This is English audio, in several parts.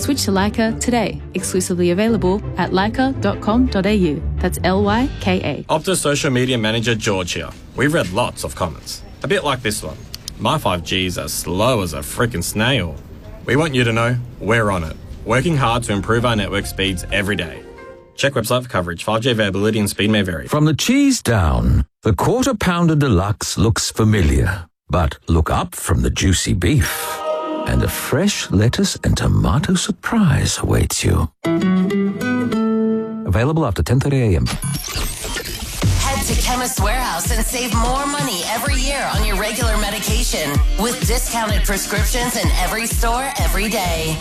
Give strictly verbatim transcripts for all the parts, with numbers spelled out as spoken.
Switch to Leica today. Exclusively available at leica dot com dot a u. That's L Y K A. Optus social media manager George here. We've read lots of comments. A bit like this one. My five G's are slow as a freaking snail. We want you to know we're on it. Working hard to improve our network speeds every day. Check website for coverage. five G availability and speed may vary. From the cheese down, the Quarter Pounder Deluxe looks familiar. But look up from the juicy beef, and a fresh lettuce and tomato surprise awaits you. Available after ten thirty a.m. Head to Chemist Warehouse and save more money every year on your regular medication with discounted prescriptions in every store every day.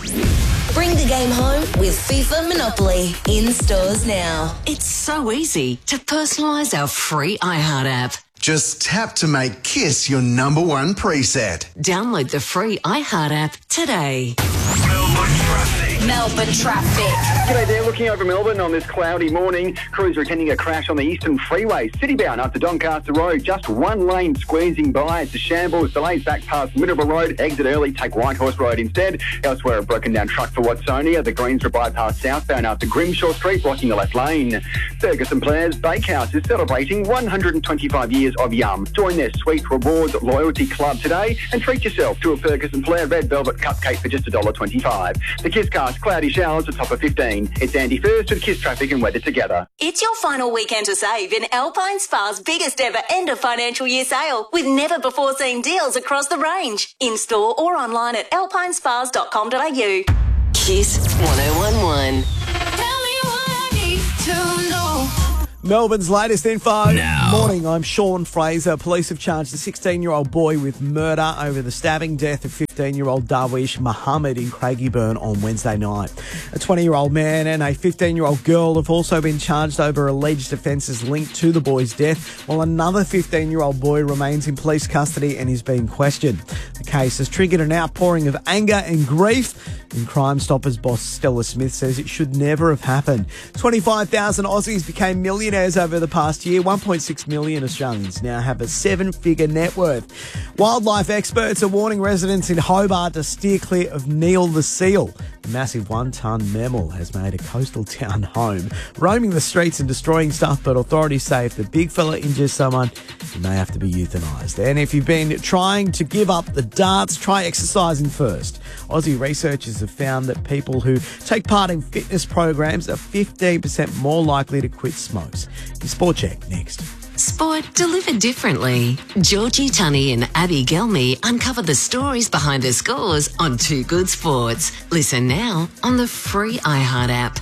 Bring the game home with FIFA Monopoly in stores now. It's so easy to personalise our free iHeart app. Just tap to make Kiss your number one preset. Download the free iHeart app today. Melbourne traffic. Melbourne traffic. G'day there, looking over Melbourne on this cloudy morning. Crews are attending a crash on the Eastern Freeway, citybound up to Doncaster Road. Just one lane squeezing by. It's a shambles. Delays back past Middleborough Road. Exit early, take Whitehorse Road instead. Elsewhere, a broken down truck for Watsonia. The Greensborough bypass southbound after Grimshaw Street, blocking the left lane. Ferguson Players Bakehouse is celebrating one hundred twenty-five years of Yum. Join their Sweet Rewards Loyalty Club today and treat yourself to a Ferguson Player Red Velvet Cupcake for just one dollar twenty-five. The Kisscast cloudy showers at top of fifteen. It's Andy First with Kiss Traffic and weather together. It's your final weekend to save in Alpine Spa's biggest ever end of financial year sale with never before seen deals across the range. In store or online at alpine spas dot com dot a u. Kiss one oh one one. Tell me what I need to know. Melbourne's latest info. Now. Morning, I'm Sean Fraser. Police have charged a sixteen-year-old boy with murder over the stabbing death of fifteen-year-old Darwish Muhammad in Craigieburn on Wednesday night. A twenty-year-old man and a fifteen-year-old girl have also been charged over alleged offences linked to the boy's death, while another fifteen-year-old boy remains in police custody and is being questioned. The case has triggered an outpouring of anger and grief, and Crime Stoppers boss Stella Smith says it should never have happened. twenty-five thousand Aussies became millionaires over the past year. one point six million Australians now have a seven-figure net worth. Wildlife experts are warning residents in Hobart to steer clear of Neil the seal. The massive one-ton mammal has made a coastal town home, roaming the streets and destroying stuff, but authorities say if the big fella injures someone, he may have to be euthanised. And if you've been trying to give up the darts, try exercising first. Aussie researchers have found that people who take part in fitness programs are fifteen percent more likely to quit smokes. Your Sport Check next. Sport delivered differently. Georgie Tunney and Abby Gelmy uncover the stories behind the scores on Two Good Sports. Listen now on the free iHeart app.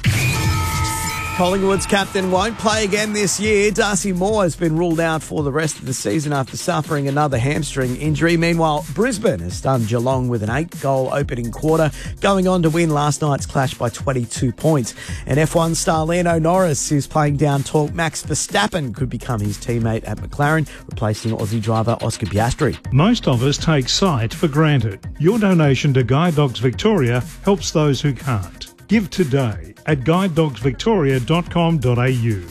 Collingwood's captain won't play again this year. Darcy Moore has been ruled out for the rest of the season after suffering another hamstring injury. Meanwhile, Brisbane has stunned Geelong with an eight-goal opening quarter, going on to win last night's clash by twenty-two points. And F one star Lando Norris is playing down talk Max Verstappen could become his teammate at McLaren, replacing Aussie driver Oscar Piastri. Most of us take sight for granted. Your donation to Guide Dogs Victoria helps those who can't. Give today at guide dogs victoria dot com dot a u.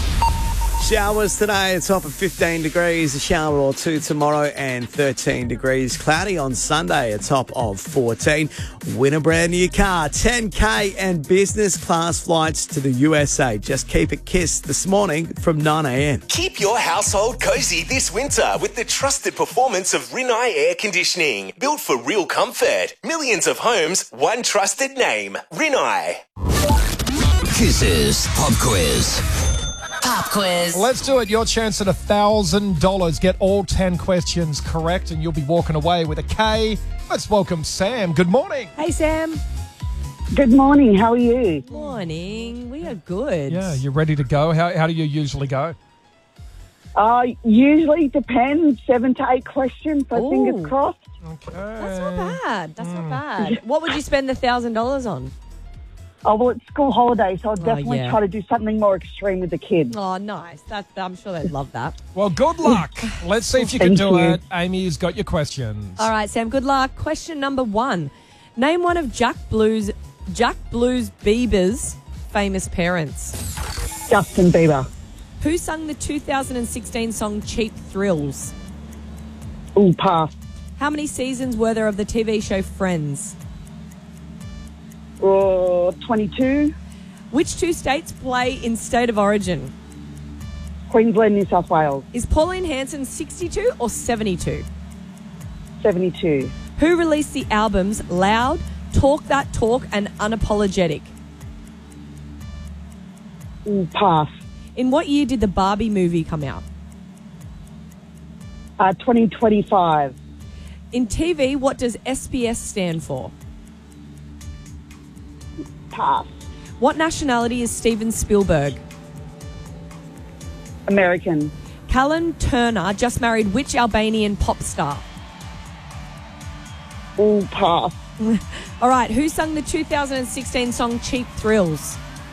Showers today, a top of fifteen degrees, a shower or two tomorrow, and thirteen degrees. Cloudy on Sunday, a top of fourteen. Win a brand new car, ten K and business class flights to the U S A. Just keep it Kiss this morning from nine a.m. Keep your household cozy this winter with the trusted performance of Rinnai Air Conditioning. Built for real comfort. Millions of homes, one trusted name. Rinnai. Kiss's Pop Quiz. Pop quiz. Let's do it. Your chance at one thousand dollars. Get all ten questions correct and you'll be walking away with a K. Let's welcome Sam. Good morning. Hey, Sam. Good morning. How are you? Morning. We are good. Yeah, you ready to go? How, how do you usually go? Uh, usually depends. Seven to eight questions, so Ooh. fingers crossed. Okay. That's not bad. That's not bad. What would you spend the one thousand dollars on? Oh, well, it's school holidays, so I'll definitely yeah. try to do something more extreme with the kids. Oh, nice. That, I'm sure they'd love that. Well, good luck. Let's see if you can Thank do you. it. Amy's got your questions. All right, Sam, good luck. Question number one. Name one of Jack Blue's, Jack Blue's Bieber's famous parents. Justin Bieber. Who sung the two thousand sixteen song Cheap Thrills? Ooh, pass. How many seasons were there of the T V show Friends? Or twenty-two. Which two states play in State of Origin? Queensland, New South Wales. Is Pauline Hanson sixty-two or seventy-two? seventy-two. Who released the albums Loud, Talk That Talk, and Unapologetic? Ooh, pass. In what year did the Barbie movie come out? Uh, twenty twenty-five. In T V, what does S B S stand for? Pass. What nationality is Steven Spielberg? American. Callum Turner just married which Albanian pop star? Ooh, pass. All right, who sung the two thousand sixteen song Cheap Thrills?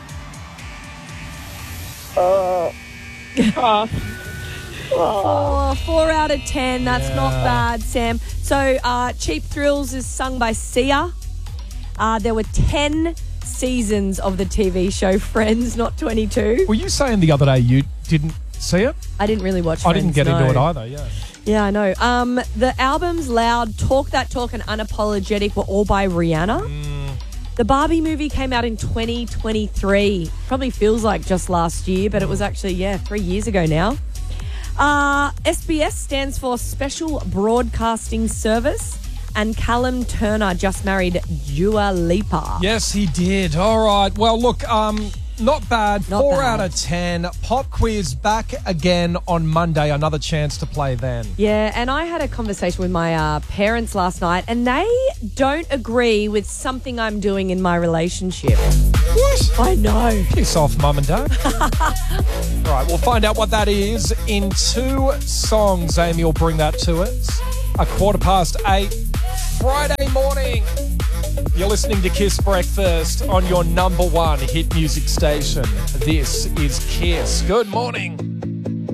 Uh, pass. Oh, four out of ten. That's Yeah. not bad, Sam. So, uh, Cheap Thrills is sung by Sia. Uh, there were ten seasons of the T V show Friends, not twenty-two. Were you saying the other day you didn't see it? I didn't really watch I Friends, didn't get no. into it either, yeah. Yeah, I know. Um, the albums Loud, Talk That Talk, and Unapologetic were all by Rihanna. Mm. The Barbie movie came out in twenty twenty-three. Probably feels like just last year, but it was actually, yeah, three years ago now. Uh, S B S stands for Special Broadcasting Service, and Callum Turner just married Dua Lipa. Yes, he did. All right. Well, look, um, not bad. Not Four bad. out of ten. Pop quiz back again on Monday. Another chance to play then. Yeah, and I had a conversation with my uh, parents last night, and they don't agree with something I'm doing in my relationship. What? I know. Piss off, Mum and Dad. All right, we'll find out what that is in two songs. Amy will bring that to us. A quarter past eight, Friday morning. You're listening to Kiss Breakfast on your number one hit music station. This is Kiss. Good morning.